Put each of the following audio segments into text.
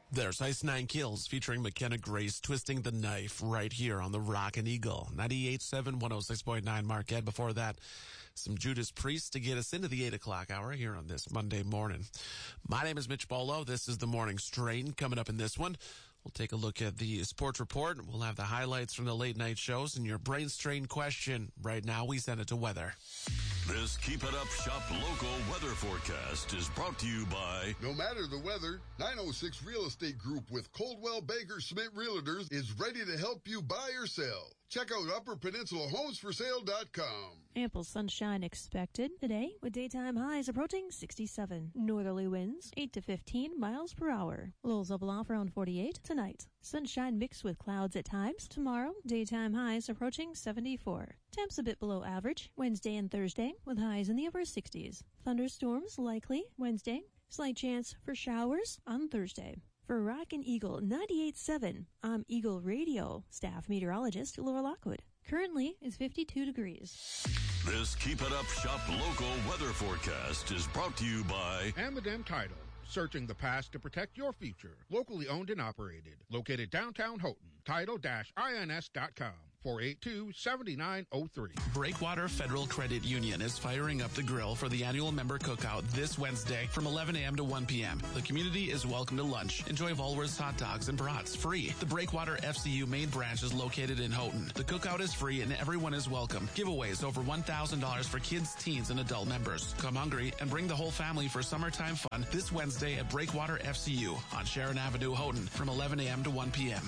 There's Ice Nine Kills featuring McKenna Grace twisting the knife right here on the Rockin' Eagle. 98.7, 106.9 Marquette. Before that, some Judas Priest to get us into the 8 o'clock hour here on this Monday morning. My name is Mitch Bolo. This is the Morning Strain. Coming up in this one, we'll take a look at the sports report. We'll have the highlights from the late night shows and your brain strain question. Right now, we send it to weather. This Keep It Up Shop local weather forecast is brought to you by... No matter the weather, 906 Real Estate Group with Coldwell Banker Schmidt Realtors is ready to help you buy or sell. Check out UpperPeninsulaHomesForSale.com. Ample sunshine expected today with daytime highs approaching 67. Northerly winds 8 to 15 miles per hour. Lows level off around 48 tonight. Sunshine mixed with clouds at times. Tomorrow, daytime highs approaching 74. Temps a bit below average Wednesday and Thursday with highs in the upper 60s. Thunderstorms likely Wednesday. Slight chance for showers on Thursday. For Rockin' Eagle 98.7, I'm Eagle Radio staff meteorologist Laura Lockwood. Currently, it's 52 degrees. This Keep It Up Shop local weather forecast is brought to you by Amadem Title. Searching the past to protect your future. Locally owned and operated. Located downtown Houghton. Title-ins.com. 482-7903. Breakwater Federal Credit Union is firing up the grill for the annual member cookout this Wednesday from 11 a.m. to 1 p.m. The community is welcome to lunch. Enjoy Volworth's hot dogs and brats free. The Breakwater FCU main branch is located in Houghton. The cookout is free and everyone is welcome. Giveaways over $1,000 for kids, teens, and adult members. Come hungry and bring the whole family for summertime fun this Wednesday at Breakwater FCU on Sharon Avenue, Houghton from 11 a.m. to 1 p.m.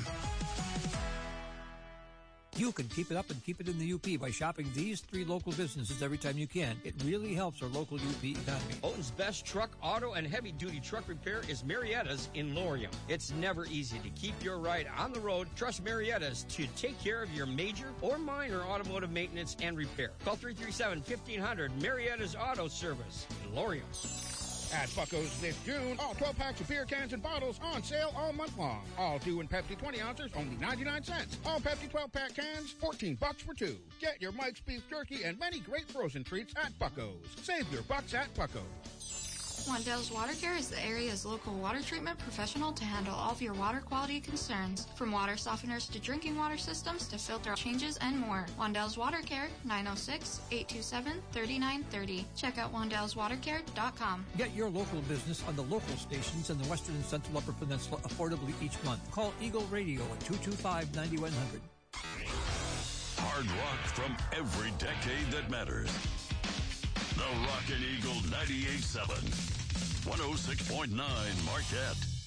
You can keep it up and keep it in the UP by shopping these 3 local businesses every time you can. It really helps our local UP economy. Houghton's best truck, auto, and heavy-duty truck repair is Marietta's in Laurium. It's never easy to keep your ride on the road. Trust Marietta's to take care of your major or minor automotive maintenance and repair. Call 337-1500 Marietta's Auto Service in Laurium. At Bucko's this June, all 12 packs of beer cans and bottles on sale all month long. All Dew and Pepsi 20 ounces, only 99 cents. All Pepsi 12-pack cans, $14 for 2. Get your Mike's Beef Jerky and many great frozen treats at Bucko's. Save your bucks at Bucko's. Wandell's Water Care is the area's local water treatment professional to handle all of your water quality concerns. From water softeners to drinking water systems to filter changes and more. Wandell's Water Care, 906-827-3930. Check out Wandell'sWaterCare.com. Get your local business on the local stations in the Western and Central Upper Peninsula affordably each month. Call Eagle Radio at 225-9100. Hard rock from every decade that matters. The Rockin' Eagle 98.7, 106.9 Marquette.